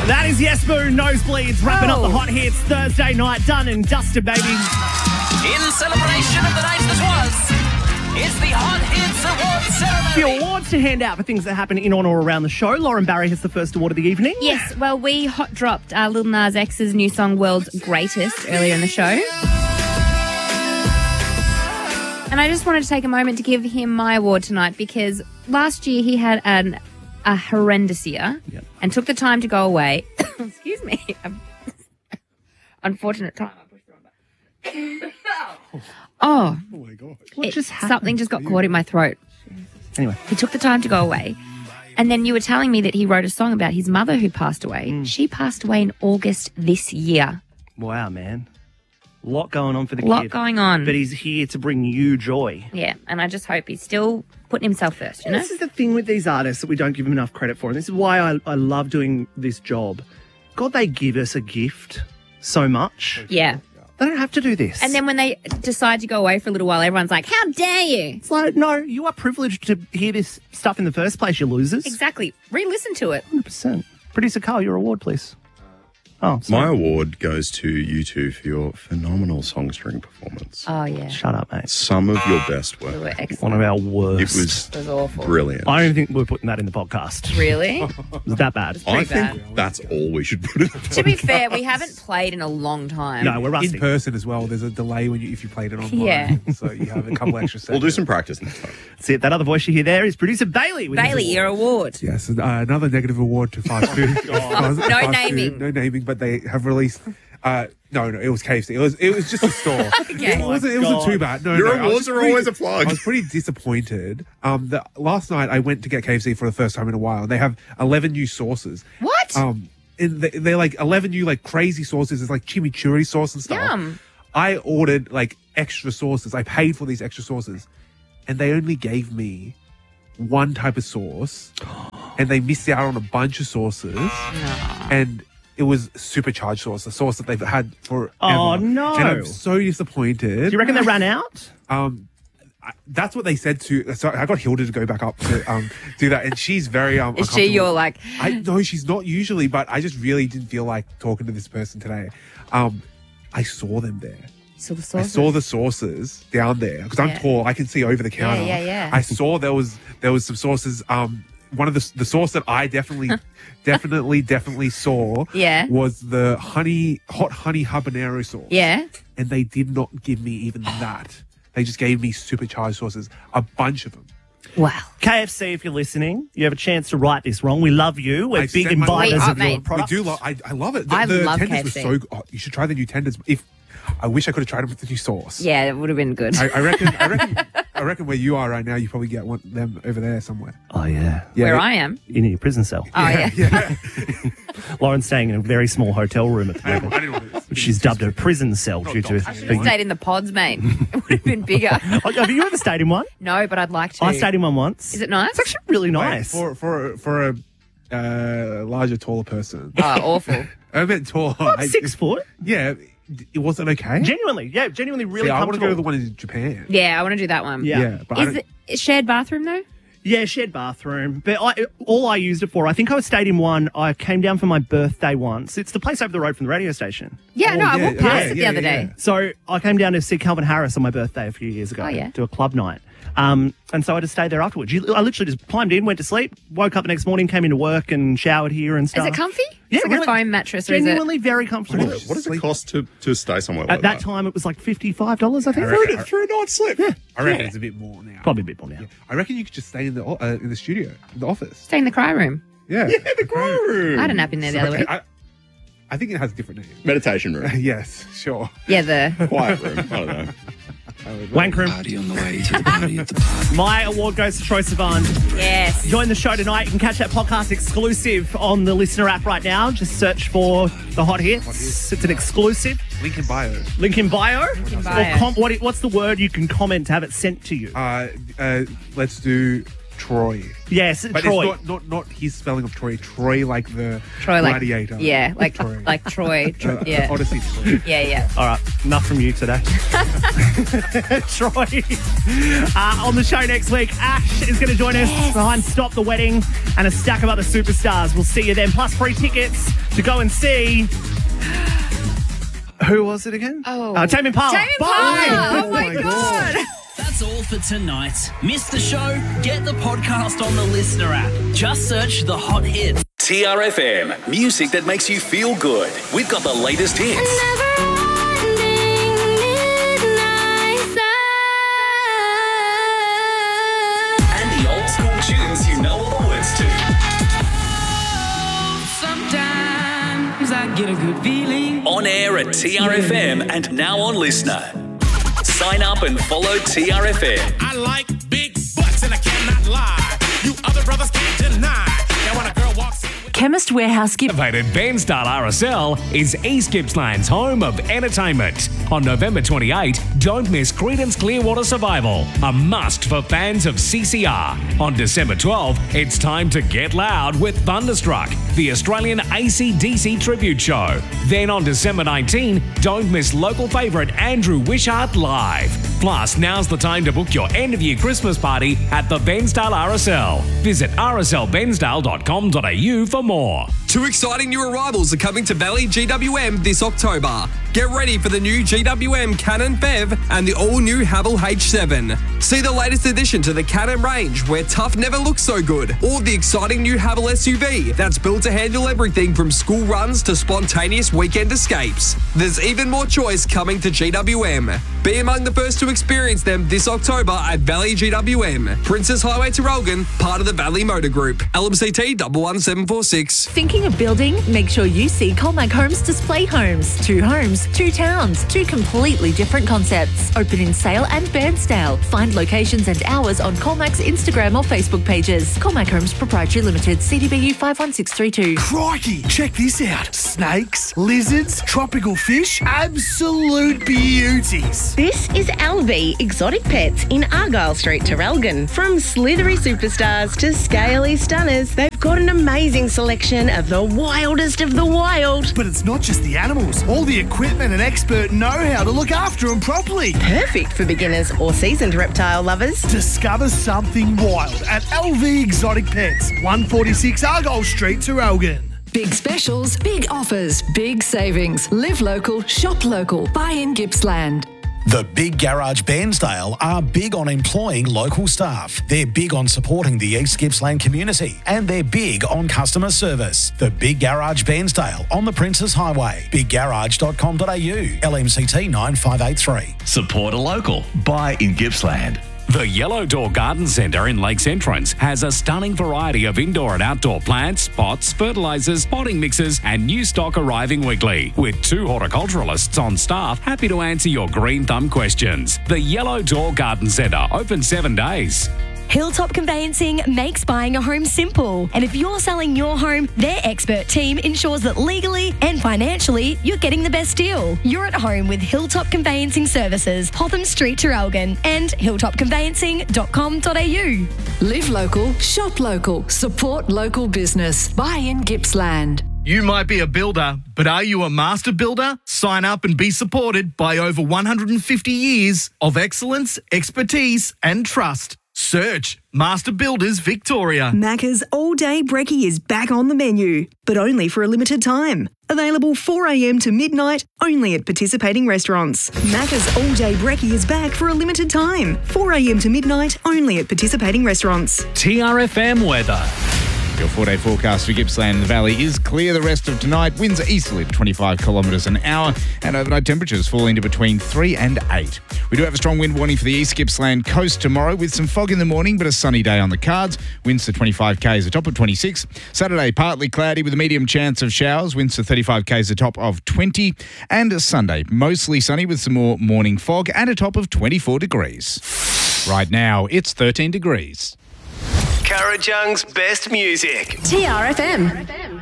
That is Yes Boo, Nosebleeds, wrapping up the hot hits Thursday night. Done and dusted, baby. In celebration of the night that was, it's the Hot Hits Awards ceremony. Few awards to hand out for things that happen in on or around the show. Lauren Barry has the first award of the evening. Yes, well, we hot dropped Lil Nas X's new song, World's Greatest, earlier in the show. And I just wanted to take a moment to give him my award tonight because last year he had a horrendous year and took the time to go away. Excuse me. Unfortunate time. I pushed the wrong button. Oh my God. Something just got caught in my throat. Anyway. He took the time to go away. And then you were telling me that he wrote a song about his mother who passed away. She passed away in August this year. Wow, man. A lot going on for the kid. A lot going on. But he's here to bring you joy. Yeah, and I just hope he's still putting himself first, you know? This is the thing with these artists that we don't give them enough credit for. And this is why I love doing this job. God, they give us a gift so much. Yeah. They don't have to do this. And then when they decide to go away for a little while, everyone's like, how dare you? It's like, no, you are privileged to hear this stuff in the first place, you losers. Exactly. Re-listen to it. 100%. Producer Carl, your award, please. Oh, sorry. My award goes to you two for your phenomenal songstring performance. Oh, yeah. Shut up, mate. Some of your best We work. were excellent. One of our worst. It was awful. brilliant. I don't even think we're putting that in the podcast. Really? It was that bad. I pretty think that's all we should put in. To be fair, we haven't played in a long time. No, we're rusty. In person as well, there's a delay if you played it online. Yeah. So you have a couple extra seconds. We'll do some practice next time. That's it. That other voice you hear there is producer Bailey. With Bailey, his your award. Yes, another negative award to fast food. Fast food, naming. no naming, but they have released. No, it was KFC. It was just a store. Okay. It wasn't too bad. No, Your no, I was awards are always a plug. I was pretty disappointed. Last night I went to get KFC for the first time in a while. They have 11 new sauces. What? And they're like 11 new like crazy sauces. It's like chimichurri sauce and stuff. Yum. I ordered like extra sauces. I paid for these extra sauces, and they only gave me one type of sauce, and they missed out on a bunch of sauces. And it was supercharged sauce, the sauce that they've had for. Oh, no. And I'm so disappointed. Do you reckon they ran out? That's what they said to. So I got Hilda to go back up to do that, and she's very. Is she your like? I no, she's not usually, but I just really didn't feel like talking to this person today. I saw them there. So the I saw the sauces down there because I'm tall. I can see over the counter. Yeah. I saw there was some sauces. One of the sauce that I definitely saw. Yeah. Was the hot honey habanero sauce. Yeah. And they did not give me even that. They just gave me supercharged sauces, a bunch of them. Wow. KFC, if you're listening, you have a chance to right this wrong. We love you. We're big sent my- imbibers We are, of your mate. product. We do. I love it. I the love tenders KFC. were so good. You should try the new tenders. I wish I could have tried them with the new sauce. Yeah, it would have been good. I reckon where you are right now, you probably get them over there somewhere. Oh, yeah. Yeah, Where I am. In your prison cell. Oh, yeah. Lauren's staying in a very small hotel room at the I moment. didn't want to. She's dubbed a prison cell due to... Stayed in the pods, mate. It would have been bigger. Have you ever stayed in one? No, but I'd like to. I stayed in one once. Is it nice? It's actually really nice. For a larger, taller person. Oh, awful. I meant tall. I'm 6 foot. Yeah, it wasn't okay. Genuinely really See, I want to comfortable. go to the one in Japan. Yeah, I want to do that one. Yeah. Yeah, but I Is don't, it a shared bathroom though? Yeah, shared bathroom. But all I used it for, I think I stayed in one. I came down for my birthday once. It's the place over the road from the radio station. Yeah, no, I yeah, walked past yeah, it the yeah, other yeah. day. So I came down to see Calvin Harris on my birthday a few years ago. Oh, yeah. Do a club night. And so I just stayed there afterwards. I literally just climbed in, went to sleep, woke up the next morning, came into work and showered here and stuff. Is it comfy? Yeah, It's like really- a foam mattress, or is it? Genuinely very comfortable. What does it cost to stay somewhere like At that time, it was like $55, I think. For a night's sleep? I reckon it's a bit more now. Probably a bit more now. I reckon you could just stay in the studio, in the office. Stay in the cry room. Yeah. The grow room. I had a nap in there the other week. I think it has a different name. Meditation room. Yes, sure. Yeah, the Quiet room. I don't know. Wank room. Party on the way to the party at the party. My award goes to Troy Sivan. yes. Join the show tonight. You can catch that podcast exclusive on the Listener app right now. Just search for The Hot Hits. It's an exclusive. Link in bio. Link in bio. in bio. Or what's the word you can comment to have it sent to you? Let's do Troy. Yes, But Troy. it's not his spelling of Troy. Troy like the Troy, like gladiator. yeah, like Troy. like Troy. Yeah, Odyssey Troy. yeah. All right, enough from you today. Troy. On the show next week, Ash is going to join us behind Stop the Wedding and a stack of other superstars. We'll see you then. Plus free tickets to go and see... Who was it again? Tame Impala. Tame Impala. Bye. Oh my God. That's all for tonight. Missed the show? Get the podcast on the Listener app. Just search the hot hits. TRFM, music that makes you feel good. We've got the latest hits. And the old school tunes you know all the words to. Sometimes I get a good feeling. On air at TRFM and now on Listener. Sign up and follow TRFM. I like big butts and I cannot lie. You other brothers can't deny. Now when a girl walks in with Chemist Warehouse gift. Activated Bairnsdale RSL is East Gippsland's home of entertainment. On November 28, don't miss Creedence Clearwater Survival, a must for fans of CCR. On December 12, it's time to get loud with Thunderstruck, the Australian AC/DC tribute show. Then on December 19, don't miss local favourite Andrew Wishart live. Plus, now's the time to book your end-of-year Christmas party at the Bairnsdale RSL. Visit rslbairnsdale.com.au for more. 2 exciting new arrivals are coming to Valley GWM this October. Get ready for the new GWM Canon Bev and the all-new Haval H7. See the latest addition to the Canon range where tough never looks so good, or the exciting new Haval SUV that's built to handle everything from school runs to spontaneous weekend escapes. There's even more choice coming to GWM. Be among the first to experience them this October at Valley GWM. Princess Highway to Relgan, part of the Valley Motor Group. LMCT 11746. Thinking of building? Make sure you see Colmac Homes Display Homes. 2 homes, 2 towns, 2 completely different concepts. Open in Sale and Bairnsdale. Find locations and hours on Colmac's Instagram or Facebook pages. Colmac Homes Proprietary Limited, CDBU 51632. Crikey, check this out. Snakes, lizards, tropical fish, absolute beauties. This is LV Exotic Pets in Argyle Street, Traralgon. From slithery superstars to scaly stunners, they've got an amazing selection of the wildest of the wild. But it's not just the animals. All the equipment and expert know-how to look after them properly. Perfect for beginners or seasoned reptile lovers. Discover something wild at LV Exotic Pets, 146 Argyle Street, Traralgon. Big specials, big offers, big savings. Live local, shop local. Buy in Gippsland. The Big Garage Bairnsdale are big on employing local staff. They're big on supporting the East Gippsland community, and they're big on customer service. The Big Garage Bairnsdale on the Princess Highway. biggarage.com.au, LMCT 9583. Support a local. Buy in Gippsland. The Yellow Door Garden Centre in Lakes Entrance has a stunning variety of indoor and outdoor plants, pots, fertilisers, potting mixes and new stock arriving weekly, with 2 horticulturalists on staff happy to answer your green thumb questions. The Yellow Door Garden Centre, open 7 days. Hilltop Conveyancing makes buying a home simple. And if you're selling your home, their expert team ensures that legally and financially you're getting the best deal. You're at home with Hilltop Conveyancing Services, Hotham Street, Traralgon, and hilltopconveyancing.com.au. Live local, shop local, support local business. Buy in Gippsland. You might be a builder, but are you a master builder? Sign up and be supported by over 150 years of excellence, expertise and trust. Search Master Builders Victoria. Macca's All Day Brekkie is back on the menu, but only for a limited time. Available 4 a.m. to midnight, only at participating restaurants. Macca's All Day Brekkie is back for a limited time. 4 a.m. to midnight, only at participating restaurants. TRFM weather. Your 4-day forecast for Gippsland and the Valley is clear the rest of tonight. Winds are easterly to 25 kilometres an hour, and overnight temperatures falling to between 3 and 8. We do have a strong wind warning for the East Gippsland coast tomorrow, with some fog in the morning, but a sunny day on the cards. Winds to 25 k's, a top of 26. Saturday, partly cloudy with a medium chance of showers. Winds to 35 k's, a top of 20. And Sunday, mostly sunny with some more morning fog and a top of 24 degrees. Right now, it's 13 degrees. Cara Jung's best music. TRFM.